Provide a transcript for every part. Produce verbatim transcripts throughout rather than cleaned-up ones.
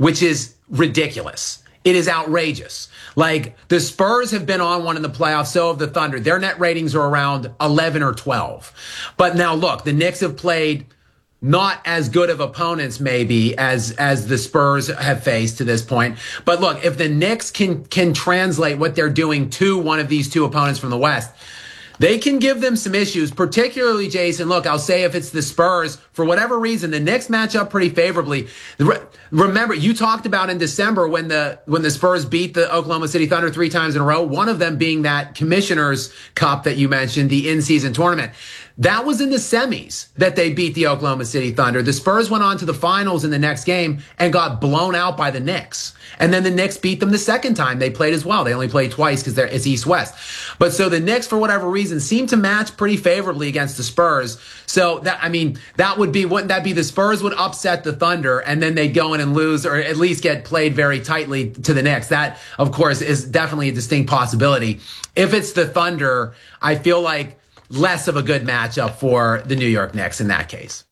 which is ridiculous. It is outrageous. Like, the Spurs have been on one in the playoffs, so have the Thunder. Their net ratings are around eleven or twelve. But now, look, the Knicks have played not as good of opponents maybe as as the Spurs have faced to this point. But look, if the Knicks can can translate what they're doing to one of these two opponents from the West, they can give them some issues, particularly, Jason. Look, I'll say if it's the Spurs, for whatever reason, the Knicks match up pretty favorably. Remember, you talked about in December when the when the Spurs beat the Oklahoma City Thunder three times in a row, one of them being that Commissioner's Cup that you mentioned, the in-season tournament. That was in the semis that they beat the Oklahoma City Thunder. The Spurs went on to the finals in the next game and got blown out by the Knicks. And then the Knicks beat them the second time they played as well. They only played twice because it's East-West. But so the Knicks, for whatever reason, seem to match pretty favorably against the Spurs. So, that I mean, that would be, wouldn't that be the Spurs would upset the Thunder and then they'd go in and lose or at least get played very tightly to the Knicks. That, of course, is definitely a distinct possibility. If it's the Thunder, I feel like less of a good matchup for the New York Knicks in that case.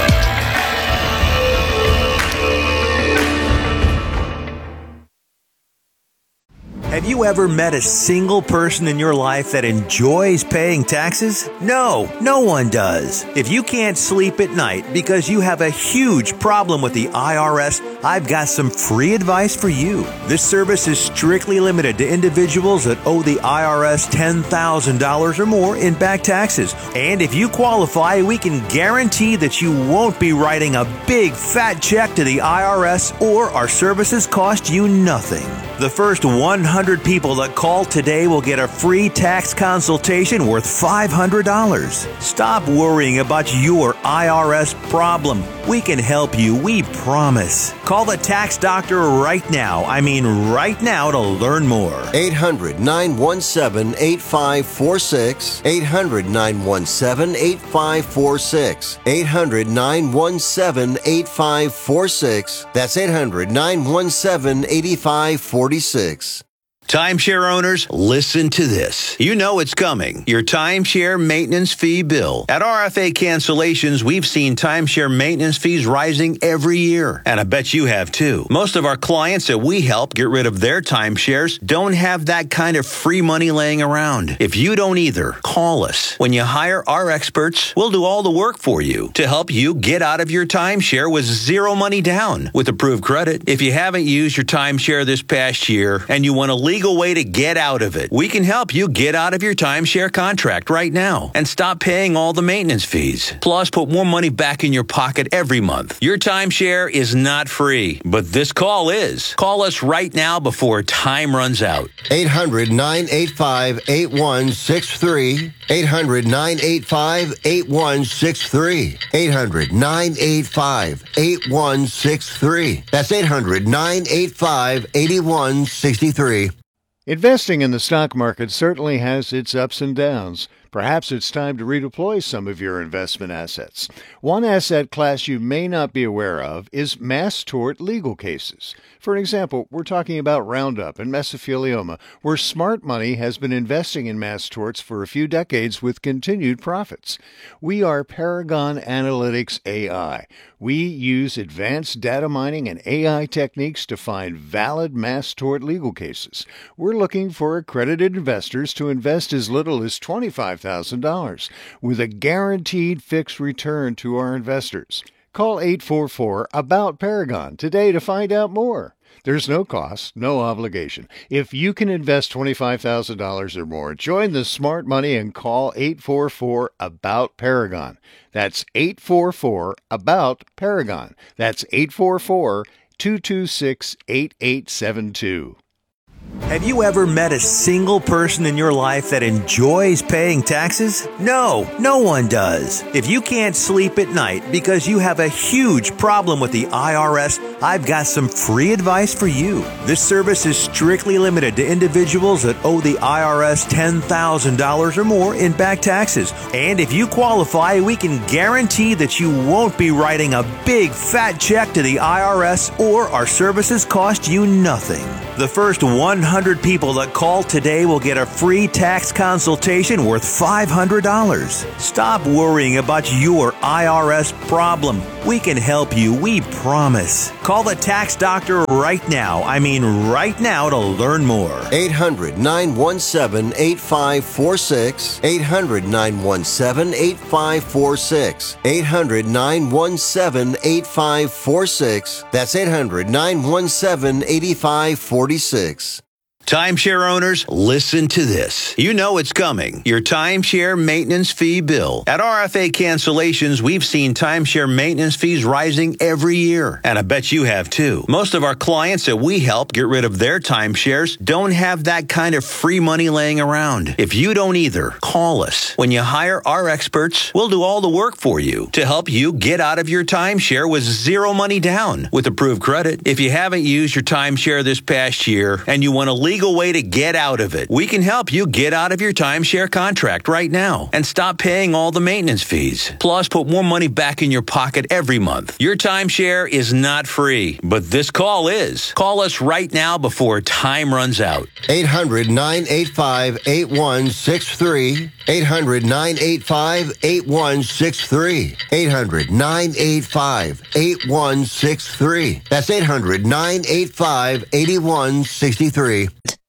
Have you ever met a single person in your life that enjoys paying taxes? No, no one does. If you can't sleep at night because you have a huge problem with the I R S, I've got some free advice for you. This service is strictly limited to individuals that owe the I R S ten thousand dollars or more in back taxes. And if you qualify, we can guarantee that you won't be writing a big fat check to the I R S or our services cost you nothing. The first one hundred people that call today will get a free tax consultation worth five hundred dollars. Stop worrying about your I R S problem. We can help you, we promise. Call the tax doctor right now. I mean right now to learn more. eight hundred, nine one seven, eight five four six. eight hundred, nine one seven, eight five four six. eight hundred, nine one seven, eight five four six. That's eight hundred, nine one seven, eight five four six. Timeshare owners, listen to this. You know it's coming. Your timeshare maintenance fee bill. At R F A Cancellations, we've seen timeshare maintenance fees rising every year. And I bet you have too. Most of our clients that we help get rid of their timeshares don't have that kind of free money laying around. If you don't either, call us. When you hire our experts, we'll do all the work for you to help you get out of your timeshare with zero money down with approved credit. If you haven't used your timeshare this past year and you want to leave legal way to get out of it. We can help you get out of your timeshare contract right now and stop paying all the maintenance fees. Plus, put more money back in your pocket every month. Your timeshare is not free, but this call is. Call us right now before time runs out. eight hundred, nine eight five, eight one six three. eight hundred, nine eight five, eight one six three. eight hundred, nine eight five, eight one six three. That's eight hundred, nine eight five, eight one six three. Investing in the stock market certainly has its ups and downs. Perhaps it's time to redeploy some of your investment assets. One asset class you may not be aware of is mass tort legal cases. For example, we're talking about Roundup and mesothelioma, where smart money has been investing in mass torts for a few decades with continued profits. We are Paragon Analytics A I. We use advanced data mining and A I techniques to find valid mass tort legal cases. We're looking for accredited investors to invest as little as twenty-five thousand dollars with a guaranteed fixed return to our investors. Call eight four four, ABOUT Paragon today to find out more. There's no cost, no obligation. If you can invest twenty-five thousand dollars or more, join the smart money and call eight four four, ABOUT Paragon. That's eight four four, ABOUT Paragon. That's eight four four, two two six, eight eight seven two. Have you ever met a single person in your life that enjoys paying taxes? No, no one does. If you can't sleep at night because you have a huge problem with the I R S, I've got some free advice for you. This service is strictly limited to individuals that owe the I R S ten thousand dollars or more in back taxes. And if you qualify, we can guarantee that you won't be writing a big fat check to the I R S or our services cost you nothing. The first one hundred people that call today will get a free tax consultation worth five hundred dollars. Stop worrying about your I R S problem. We can help you, we promise. Call the Tax Doctor right now. I mean right now to learn more. eight hundred, nine one seven, eight five four six. eight hundred, nine one seven, eight five four six. eight hundred, nine one seven, eight five four six. That's eight hundred, nine one seven, eight five four six. Timeshare owners, listen to this. You know it's coming. Your timeshare maintenance fee bill. At R F A Cancellations, we've seen timeshare maintenance fees rising every year. And I bet you have too. Most of our clients that we help get rid of their timeshares don't have that kind of free money laying around. If you don't either, call us. When you hire our experts, we'll do all the work for you to help you get out of your timeshare with zero money down with approved credit. If you haven't used your timeshare this past year and you want to leave legal way to get out of it. We can help you get out of your timeshare contract right now and stop paying all the maintenance fees. Plus, put more money back in your pocket every month. Your timeshare is not free, but this call is. Call us right now before time runs out. eight hundred, nine eight five, eight one six three. eight hundred, nine eight five, eight one six three. eight hundred, nine eight five, eight one six three. That's eight hundred, nine eight five, eight one six three.